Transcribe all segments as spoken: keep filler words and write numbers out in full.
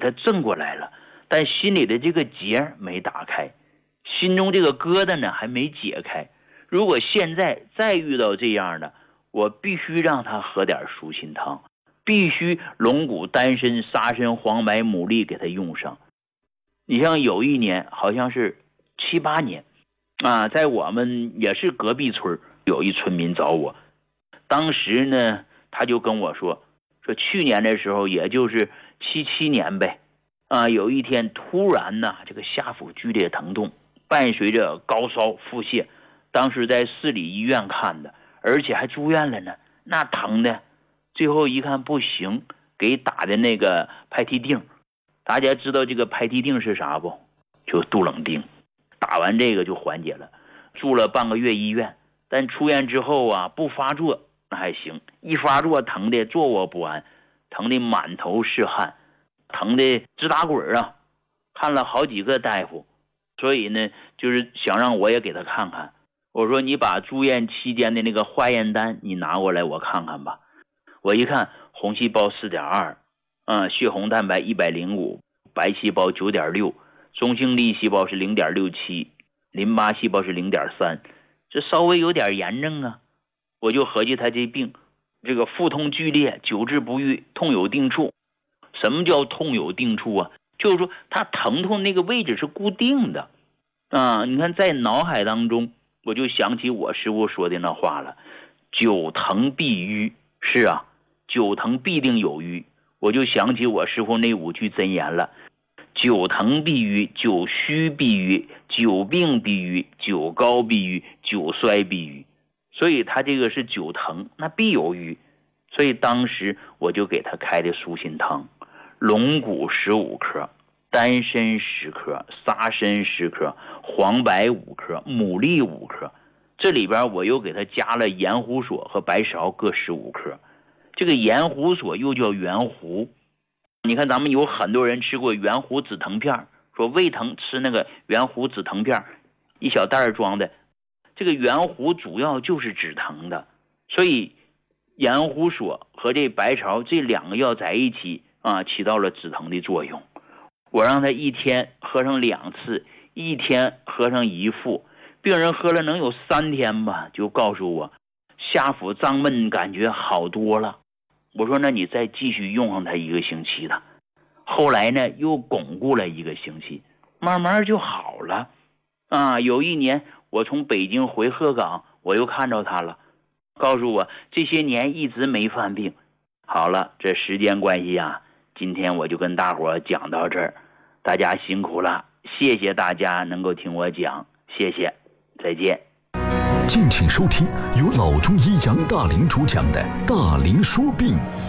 他正过来了，但心里的这个结没打开，心中这个疙瘩呢还没解开。如果现在再遇到这样的，我必须让他喝点舒心汤，必须龙骨、丹参、沙参、黄白、牡蛎给他用上。你像有一年好像是七八年啊，在我们也是隔壁村有一村民找我，当时呢他就跟我说说去年的时候也就是七七年呗啊，有一天突然呢这个下腹剧烈疼痛，伴随着高烧腹泻，当时在市里医院看的，而且还住院了呢，那疼的最后一看不行，给打的那个拍替锭。大家知道这个拍替锭是啥不？就杜冷丁，打完这个就缓解了，住了半个月医院，但出院之后啊不发作那还行，一发作疼的坐卧不安，疼的满头是汗，疼的直打滚啊，看了好几个大夫，所以呢就是想让我也给他看看。我说你把住院期间的那个化验单你拿过来我看看吧。我一看红细胞 四点二， 嗯，血红蛋白一百零五，白细胞 九点六， 中性粒细胞是 零点六七， 淋巴细胞是 零点三， 这稍微有点炎症啊。我就合计他这病这个腹痛剧烈，久治不愈，痛有定处。什么叫痛有定处啊？就是说他疼痛那个位置是固定的啊。你看在脑海当中我就想起我师父说的那话了，久疼必瘀。是啊，久疼必定有瘀。我就想起我师父那五句真言了，久疼必瘀，久虚必瘀，久病必瘀，久高必瘀，久衰必瘀。所以他这个是久疼，那必有瘀。所以当时我就给他开的舒心汤，龙骨十五克，丹参十克，沙参十克，黄白五克，牡蛎五克。这里边我又给他加了盐胡索和白芍各十五克。这个盐胡索又叫圆胡，你看咱们有很多人吃过圆胡止疼片，说胃疼吃那个圆胡止疼片，一小袋装的。这个圆胡主要就是止疼的，所以盐胡索和这白芍这两个药在一起啊，起到了止疼的作用。我让他一天喝上两次，一天喝上一副。病人喝了能有三天吧，就告诉我下腹胀闷感觉好多了。我说那你再继续用上它一个星期的。后来呢又巩固了一个星期，慢慢就好了啊。有一年我从北京回鹤岗，我又看着他了，告诉我这些年一直没犯病。好了，这时间关系啊，今天我就跟大伙讲到这儿，大家辛苦了，谢谢大家能够听我讲，谢谢，再见。 敬请收听由老中医杨大林主讲的《大林说病》。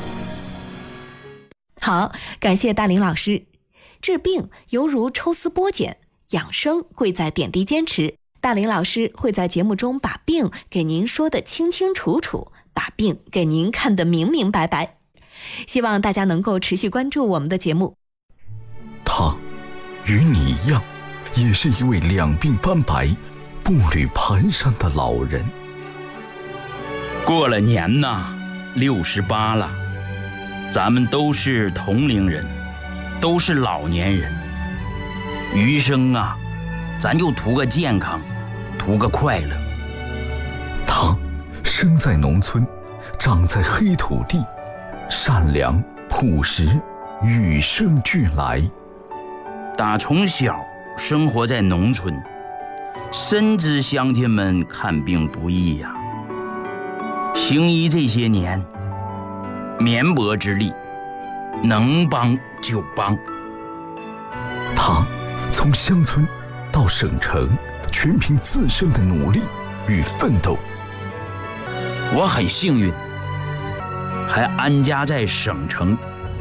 好，感谢大林老师。治病犹如抽丝剥茧，养生贵在点滴坚持。大林老师会在节目中把病给您说得清清楚楚，把病给您看得明明白白。希望大家能够持续关注我们的节目。 他与你一样，也是一位两鬓斑白、步履蹒跚的老人。 过了年呐，六十八了，咱们都是同龄人，都是老年人。余生啊，咱就图个健康，图个快乐。 他生在农村，长在黑土地，善良朴实，与生俱来。 打从小生活在农村，深知乡亲们看病不易呀、啊。行医这些年，绵薄之力，能帮就帮。 他从乡村到省城，全凭自身的努力与奋斗。 我很幸运，还安家在省城。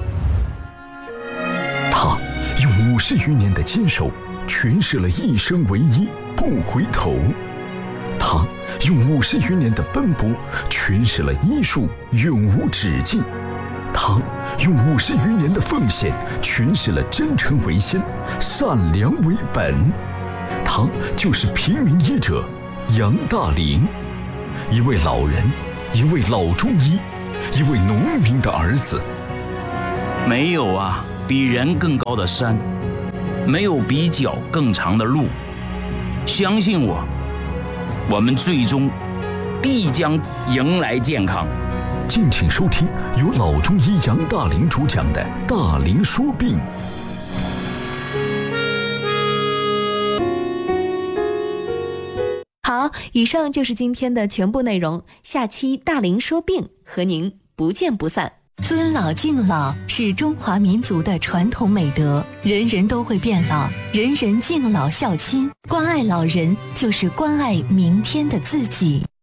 他用五十余年的坚守，诠释了一生为一，不回头。他用五十余年的奔波，诠释了医术永无止境。他用五十余年的奉献，诠释了真诚为先，善良为本。他就是平民医者杨大林，一位老人，一位老中医，一位农民的儿子。 没有啊， 比人更高的山，没有比脚更长的路。相信我，我们最终必将迎来健康。 敬请收听由老中医杨大林主讲的《大林说病》。 好，以上就是今天的全部内容。下期大林说病和您不见不散。 尊老敬老是中华民族的传统美德，人人都会变老，人人敬老孝亲，关爱老人就是关爱明天的自己。